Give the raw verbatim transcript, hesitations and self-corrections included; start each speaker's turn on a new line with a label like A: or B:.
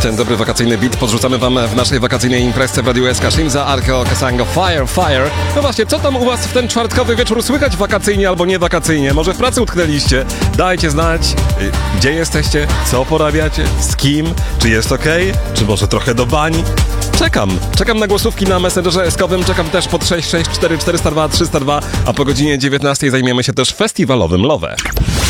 A: Ten dobry wakacyjny beat podrzucamy wam w naszej wakacyjnej imprezie w Radiu S K. Shimza, Arko, Kasango, Fire, Fire. No właśnie, co tam u was w ten czwartkowy wieczór słychać wakacyjnie albo nie wakacyjnie? Może w pracy utknęliście? Dajcie znać, y, gdzie jesteście, co porabiacie, z kim, czy jest okej, okay? Czy może trochę do bani? Czekam, czekam na głosówki na Messengerze eskowym, czekam też pod sześć sześć cztery cztery zero dwa trzy zero dwa, a po godzinie dziewiętnastej zajmiemy się też festiwalowym Love.